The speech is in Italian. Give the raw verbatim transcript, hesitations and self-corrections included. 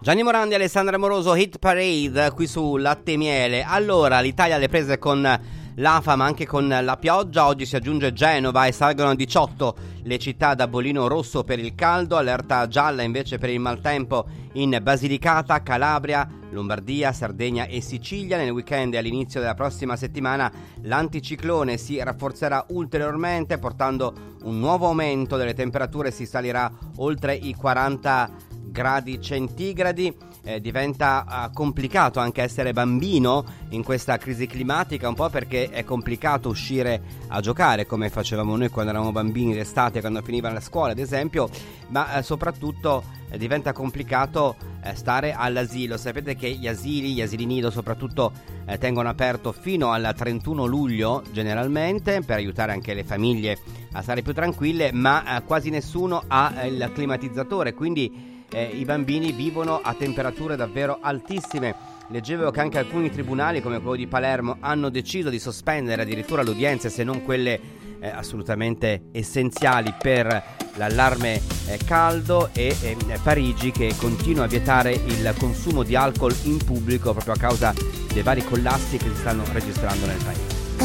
Gianni Morandi e Alessandra Moroso, Hit Parade qui su Latte e Miele. Allora, l'Italia alle prese con l'afa ma anche con la pioggia. Oggi si aggiunge Genova e salgono a diciotto le città da bollino rosso per il caldo. Allerta gialla invece per il maltempo in Basilicata, Calabria, Lombardia, Sardegna e Sicilia. Nel weekend e all'inizio della prossima settimana l'anticiclone si rafforzerà ulteriormente, portando un nuovo aumento delle temperature. Si salirà oltre i quaranta gradi centigradi. Eh, diventa uh, complicato anche essere bambino in questa crisi climatica, un po' perché è complicato uscire a giocare come facevamo noi quando eravamo bambini d'estate, quando finiva la scuola ad esempio, ma eh, soprattutto eh, diventa complicato eh, stare all'asilo. Sapete che gli asili, gli asili nido soprattutto eh, tengono aperto fino al trentuno luglio generalmente, per aiutare anche le famiglie a stare più tranquille, ma eh, quasi nessuno ha eh, il climatizzatore, quindi Eh, i bambini vivono a temperature davvero altissime. Leggevo che anche alcuni tribunali come quello di Palermo hanno deciso di sospendere addirittura le udienze, se non quelle eh, assolutamente essenziali, per l'allarme eh, caldo, e eh, Parigi che continua a vietare il consumo di alcol in pubblico proprio a causa dei vari collassi che si stanno registrando nel paese.